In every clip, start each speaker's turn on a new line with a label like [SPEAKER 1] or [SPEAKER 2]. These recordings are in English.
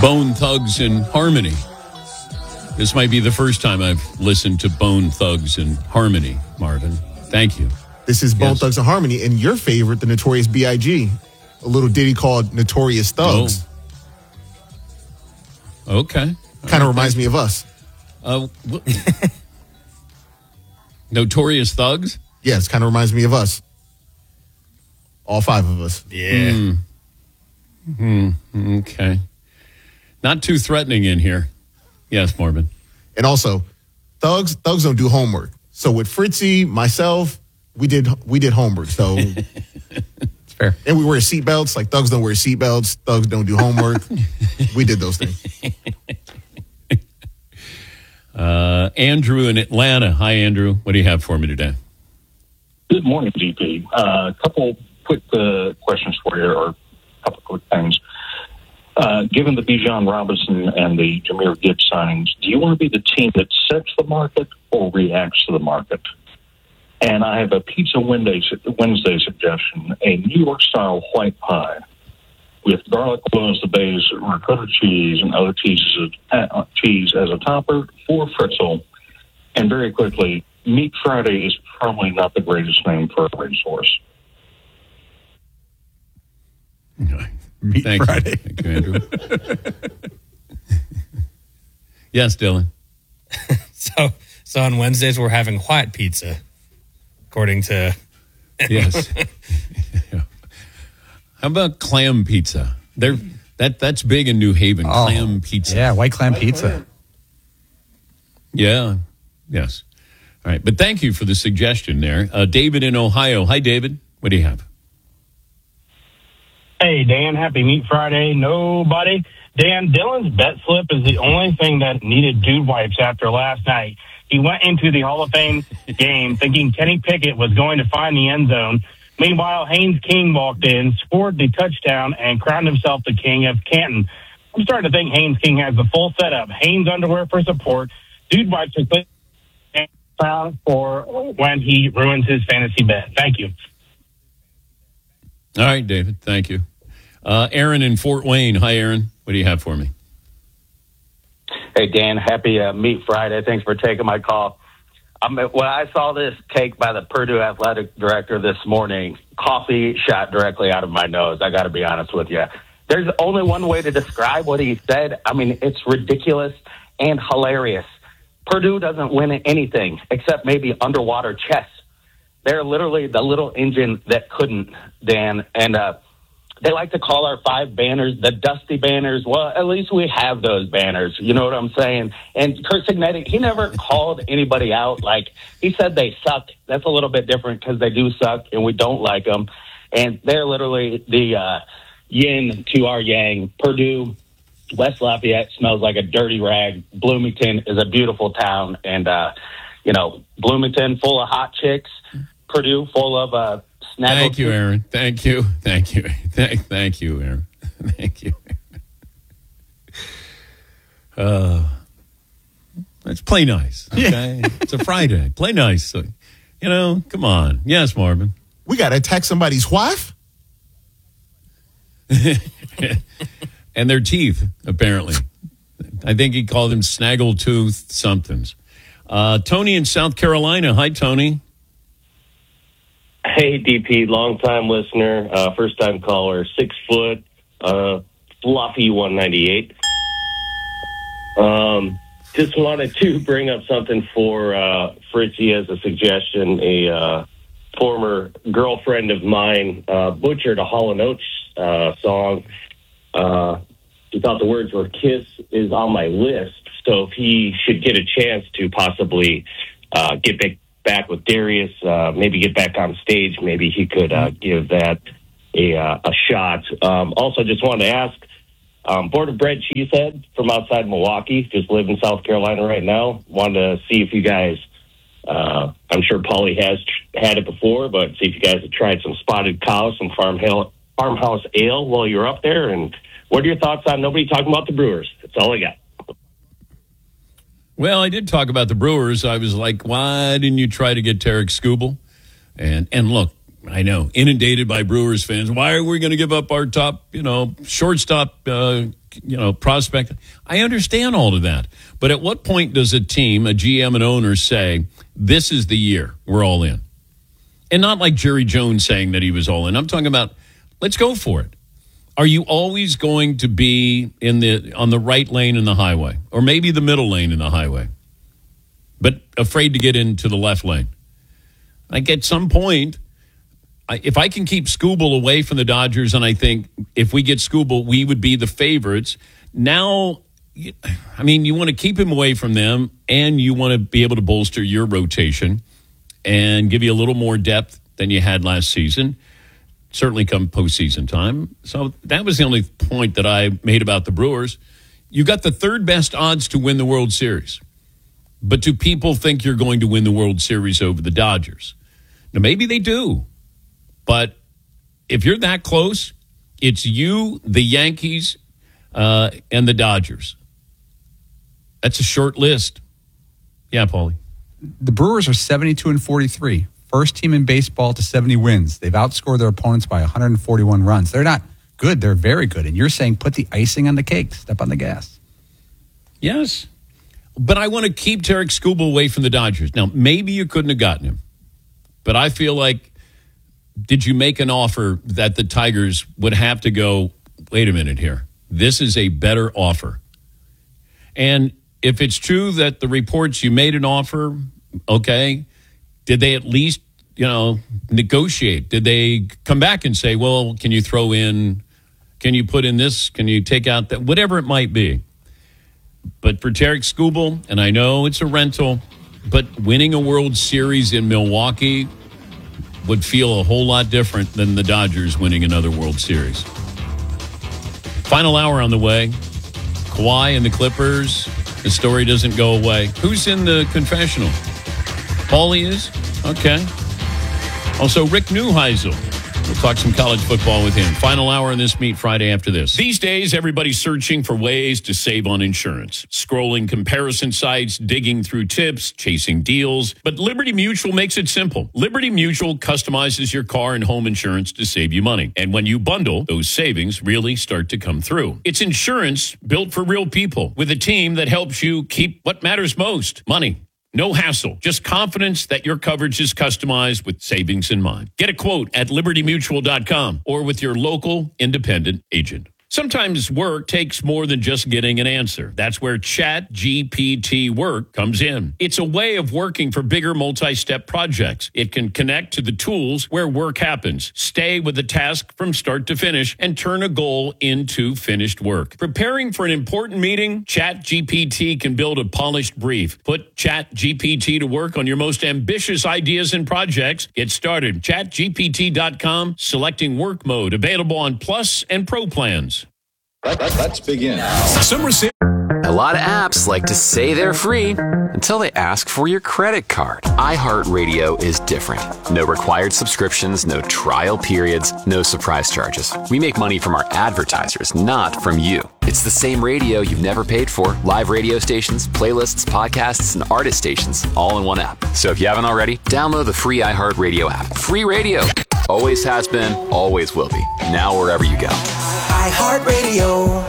[SPEAKER 1] Bone Thugs and Harmony. This might be the first time I've listened to Bone Thugs and Harmony, Marvin. Thank you.
[SPEAKER 2] This is Bone Thugs and Harmony, and your favorite, the Notorious B.I.G., a little ditty called Notorious Thugs.
[SPEAKER 1] Oh. Okay.
[SPEAKER 2] Kind of reminds me of us.
[SPEAKER 1] Notorious Thugs?
[SPEAKER 2] Yes, kind of reminds me of us. All five of us.
[SPEAKER 3] Yeah.
[SPEAKER 1] Okay. Not too threatening in here. Yes, Marvin.
[SPEAKER 2] And also, thugs don't do homework. So with Fritzy, myself, we did homework. So
[SPEAKER 3] It's fair.
[SPEAKER 2] And we wear seatbelts. Like, thugs don't wear seatbelts. Thugs don't do homework. We did those things.
[SPEAKER 1] Andrew in Atlanta. Hi, Andrew. What do you have for me today?
[SPEAKER 4] Good morning, GP. A couple quick questions for you, or a couple quick things. Given the Bijan Robinson and the Jahmyr Gibbs signings, do you want to be the team that sets the market or reacts to the market? And I have a Pizza Wednesday suggestion, a New York-style white pie with garlic cloves, the base, ricotta cheese, and other cheese as a topper, for Fritzel. And very quickly, Meat Friday is probably not the greatest name for a racehorse.
[SPEAKER 1] Thank
[SPEAKER 2] Friday.
[SPEAKER 1] you. Thank you, Andrew. Yes, Dylan.
[SPEAKER 3] So on Wednesdays we're having white pizza, according to.
[SPEAKER 1] Yes. How about clam pizza? That's big in New Haven. Clam pizza.
[SPEAKER 3] Yeah, white clam pizza.
[SPEAKER 1] Yeah. Yes. All right. But thank you for the suggestion there. David in Ohio. Hi, David. What do you have?
[SPEAKER 5] Hey, Dan, happy Meat Friday. Nobody. Dan, Dylan's bet slip is the only thing that needed dude wipes after last night. He went into the Hall of Fame game thinking Kenny Pickett was going to find the end zone. Meanwhile, Haynes King walked in, scored the touchdown, and crowned himself the king of Canton. I'm starting to think Haynes King has the full setup. Haynes underwear for support, dude wipes for when he ruins his fantasy bet. Thank you.
[SPEAKER 1] All right, David. Thank you. Aaron in Fort Wayne. Hi, Aaron. What do you have for me?
[SPEAKER 6] Hey, Dan. Happy Meat Friday. Thanks for taking my call. When I saw this take by the Purdue athletic director this morning, coffee shot directly out of my nose. I got to be honest with you. There's only one way to describe what he said. I mean, it's ridiculous and hilarious. Purdue doesn't win anything except maybe underwater chess. They're literally the little engine that couldn't, Dan. And they like to call our 5 banners the dusty banners. Well, at least we have those banners. You know what I'm saying? And Curt Cignetti, he never called anybody out. Like, he said they suck. That's a little bit different because they do suck and we don't like them. And they're literally the yin to our yang. Purdue, West Lafayette smells like a dirty rag. Bloomington is a beautiful town. And, Bloomington full of hot chicks. Purdue full of snaggle.
[SPEAKER 1] Thank you, Aaron. Thank you. Thank you. Thank you, Aaron. Thank you. Let's play nice, okay? It's a Friday. Play nice. So, come on. Yes, Marvin.
[SPEAKER 2] We got to attack somebody's wife?
[SPEAKER 1] And their teeth, apparently. I think he called them snaggletooth somethings. Tony in South Carolina. Hi, Tony.
[SPEAKER 7] Hey, DP, long-time listener, first-time caller, 6 foot, fluffy 198. Just wanted to bring up something for Fritzy as a suggestion. A former girlfriend of mine butchered a Hall & Oates song. He thought the words were "Kiss is on my list," so if he should get a chance to possibly get back with Darius, maybe get back on stage, maybe he could give that a shot. Also, just wanted to ask, Board of Bread Cheesehead from outside Milwaukee, just live in South Carolina right now. Wanted to see if you guys, I'm sure Paulie has had it before, but see if you guys have tried some Spotted Cow, some farmhouse ale while you're up there. And what are your thoughts on nobody talking about the Brewers? That's all I got.
[SPEAKER 1] Well, I did talk about the Brewers. I was like, why didn't you try to get Tarek Skubal? And look, I know, inundated by Brewers fans. Why are we going to give up our top, shortstop, prospect? I understand all of that. But at what point does a team, a GM and owner say, this is the year, we're all in? And not like Jerry Jones saying that he was all in. I'm talking about, let's go for it. Are you always going to be on the right lane in the highway, or maybe the middle lane in the highway, but afraid to get into the left lane? Like at some point, if I can keep Skubal away from the Dodgers, and I think if we get Skubal, we would be the favorites. Now, I mean, you want to keep him away from them, and you want to be able to bolster your rotation and give you a little more depth than you had last season, certainly come postseason time. So that was the only point that I made about the Brewers. You got the third best odds to win the World Series. But do people think you're going to win the World Series over the Dodgers? Now, maybe they do. But if you're that close, it's you, the Yankees, and the Dodgers. That's a short list. Yeah, Paulie.
[SPEAKER 8] The Brewers are 72-43. First team in baseball to 70 wins. They've outscored their opponents by 141 runs. They're not good. They're very good. And you're saying put the icing on the cake. Step on the gas.
[SPEAKER 1] Yes. But I want to keep Tarek Skubal away from the Dodgers. Now, maybe you couldn't have gotten him. But I feel like, did you make an offer that the Tigers would have to go, wait a minute here, this is a better offer? And if it's true that the reports you made an offer, okay, did they at least, negotiate? Did they come back and say, well, can you throw in, can you put in this, can you take out that, whatever it might be? But for Tarek Skubal, and I know it's a rental, but winning a World Series in Milwaukee would feel a whole lot different than the Dodgers winning another World Series. Final hour on the way. Kawhi and the Clippers. The story doesn't go away. Who's in the confessional? Paulie is? Okay. Also, Rick Neuheisel. We'll talk some college football with him. Final hour on this Meat Friday after this. These days, everybody's searching for ways to save on insurance. Scrolling comparison sites, digging through tips, chasing deals. But Liberty Mutual makes it simple. Liberty Mutual customizes your car and home insurance to save you money. And when you bundle, those savings really start to come through. It's insurance built for real people with a team that helps you keep what matters most, money. No hassle, just confidence that your coverage is customized with savings in mind. Get a quote at libertymutual.com or with your local independent agent. Sometimes work takes more than just getting an answer. That's where ChatGPT Work comes in. It's a way of working for bigger multi-step projects. It can connect to the tools where work happens, stay with the task from start to finish, and turn a goal into finished work. Preparing for an important meeting? ChatGPT can build a polished brief. Put ChatGPT to work on your most ambitious ideas and projects. Get started. ChatGPT.com, selecting work mode, available on Plus and Pro plans.
[SPEAKER 9] Let's begin.
[SPEAKER 10] A lot of apps like to say they're free until they ask for your credit card. iHeartRadio is different. No required subscriptions, no trial periods, no surprise charges. We make money from our advertisers, not from you. It's the same radio you've never paid for. Live radio stations, playlists, podcasts, and artist stations, all in one app. So if you haven't already, download the free iHeartRadio app. Free radio. Always has been, always will be. Now wherever you go.
[SPEAKER 11] iHeartRadio.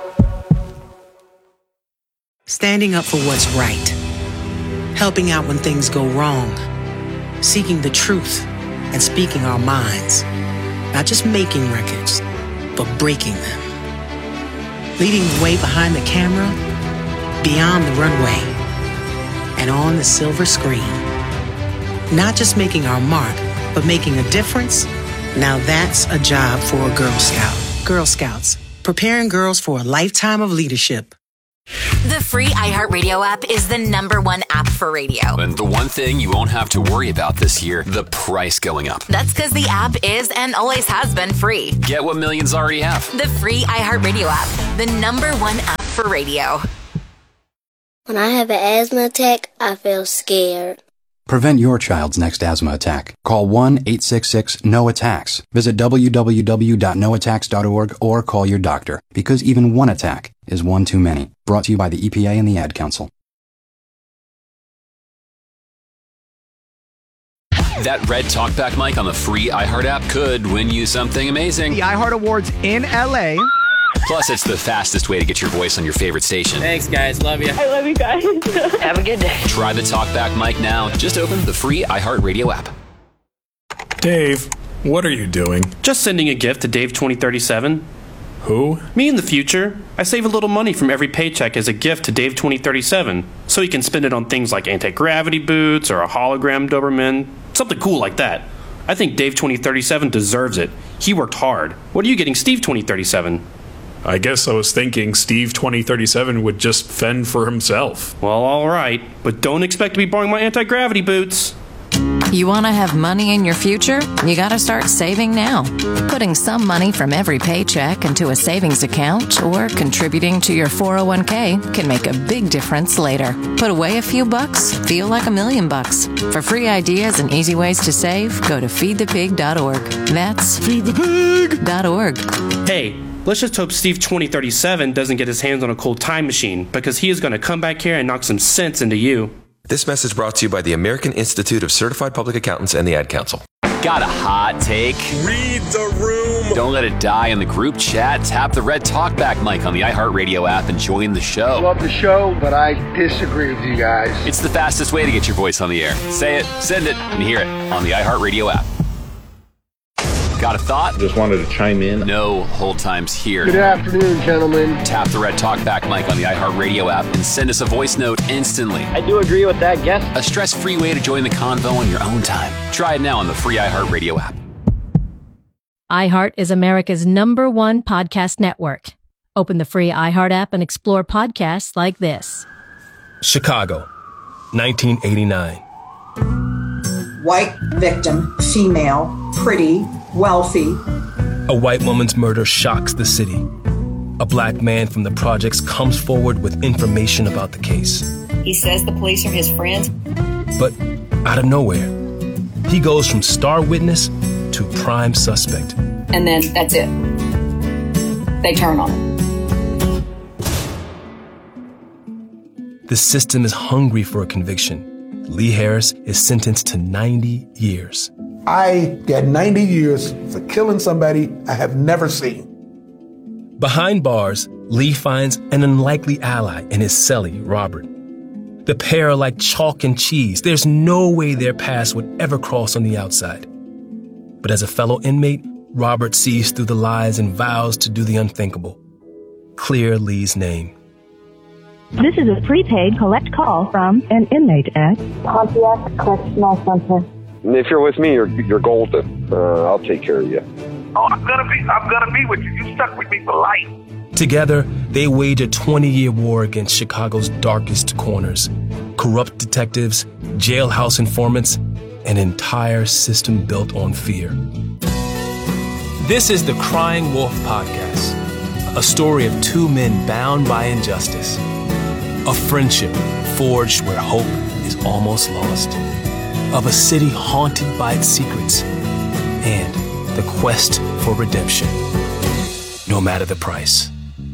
[SPEAKER 11] Standing up for what's right. Helping out when things go wrong. Seeking the truth and speaking our minds. Not just making records, but breaking them. Leading the way behind the camera, beyond the runway, and on the silver screen. Not just making our mark, but making a difference. Now that's a job for a Girl Scout. Girl Scouts, preparing girls for a lifetime of leadership.
[SPEAKER 12] The free iHeartRadio app is the #1 app for radio.
[SPEAKER 10] And the one thing you won't have to worry about this year, the price going up.
[SPEAKER 12] That's because the app is and always has been free.
[SPEAKER 10] Get what millions already have.
[SPEAKER 12] The free iHeartRadio app, the #1 app for radio.
[SPEAKER 13] When I have an asthma attack, I feel scared.
[SPEAKER 14] Prevent your child's next asthma attack. Call 1-866-NO-ATTACKS. Visit www.noattacks.org or call your doctor, because even one attack is one too many. Brought to you by the EPA and the Ad Council.
[SPEAKER 10] That red talkback mic on the free iHeart app could win you something amazing.
[SPEAKER 15] The iHeart Awards in LA.
[SPEAKER 10] Plus, it's the fastest way to get your voice on your favorite station.
[SPEAKER 3] Thanks, guys. Love you.
[SPEAKER 16] I love you guys. Have a good day.
[SPEAKER 10] Try the talkback mic now. Just open the free iHeartRadio app.
[SPEAKER 17] Dave, what are you doing?
[SPEAKER 18] Just sending a gift to Dave 2037.
[SPEAKER 17] Who?
[SPEAKER 18] Me in the future. I save a little money from every paycheck as a gift to Dave 2037, so he can spend it on things like anti-gravity boots or a hologram Doberman, something cool like that. I think Dave 2037 deserves it. He worked hard. What are you getting Steve 2037?
[SPEAKER 17] I guess I was thinking Steve 2037 would just fend for himself.
[SPEAKER 18] Well, all right, but don't expect to be borrowing my anti-gravity boots.
[SPEAKER 19] You want to have money in your future? You got to start saving now. Putting some money from every paycheck into a savings account or contributing to your 401k can make a big difference later. Put away a few bucks, feel like $1 million. For free ideas and easy ways to save, go to feedthepig.org. That's feedthepig.org.
[SPEAKER 18] Hey, let's just hope Steve 2037 doesn't get his hands on a cool time machine, because he is going to come back here and knock some sense into you.
[SPEAKER 20] This message brought to you by the American Institute of Certified Public Accountants and the Ad Council.
[SPEAKER 10] Got a hot take?
[SPEAKER 21] Read the room.
[SPEAKER 10] Don't let it die in the group chat. Tap the red talkback mic on the iHeartRadio app and join the show.
[SPEAKER 22] Love the show, but I disagree with you guys.
[SPEAKER 10] It's the fastest way to get your voice on the air. Say it, send it, and hear it on the iHeartRadio app. Got a thought?
[SPEAKER 9] Just wanted to chime in.
[SPEAKER 10] No hold times here.
[SPEAKER 22] Good afternoon, gentlemen.
[SPEAKER 10] Tap the red talkback mic on the iHeartRadio app and send us a voice note instantly.
[SPEAKER 16] I do agree with that guess.
[SPEAKER 10] A stress-free way to join the convo in your own time. Try it now on the free iHeartRadio app.
[SPEAKER 23] iHeart is America's #1 podcast network. Open the free iHeart app and explore podcasts like this.
[SPEAKER 24] Chicago, 1989.
[SPEAKER 25] White victim, female, pretty, wealthy.
[SPEAKER 24] A white woman's murder shocks the city. A black man from the projects comes forward with information about the case.
[SPEAKER 26] He says the police are his friends.
[SPEAKER 24] But out of nowhere, he goes from star witness to prime suspect.
[SPEAKER 26] And then that's it. They turn on him.
[SPEAKER 24] The system is hungry for a conviction. Lee Harris is sentenced to 90 years.
[SPEAKER 27] I get 90 years for killing somebody I have never seen.
[SPEAKER 24] Behind bars, Lee finds an unlikely ally in his cellie, Robert. The pair are like chalk and cheese. There's no way their paths would ever cross on the outside. But as a fellow inmate, Robert sees through the lies and vows to do the unthinkable. Clear Lee's name.
[SPEAKER 28] This is a prepaid collect call from an inmate at
[SPEAKER 29] Pontiac Correctional Center.
[SPEAKER 30] If you're with me, you're golden. I'll take care of you.
[SPEAKER 31] Oh, I'm gonna be with you. You stuck with me for life.
[SPEAKER 24] Together, they wage a 20-year war against Chicago's darkest corners. Corrupt detectives, jailhouse informants, an entire system built on fear. This is the Crying Wolf Podcast, a story of two men bound by injustice. A friendship forged where hope is almost lost. Of a city haunted by its secrets. And the quest for redemption, no matter the price.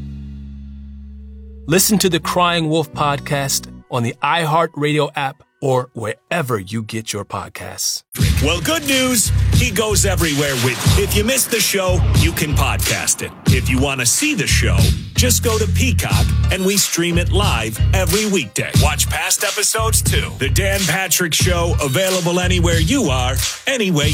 [SPEAKER 24] Listen to the Crying Wolf Podcast on the iHeartRadio app or wherever you get your podcasts.
[SPEAKER 21] Well, good news. He goes everywhere with you. If you missed the show, you can podcast it. If you want to see the show, just go to Peacock and we stream it live every weekday. Watch past episodes too. The Dan Patrick Show, available anywhere you are, anyway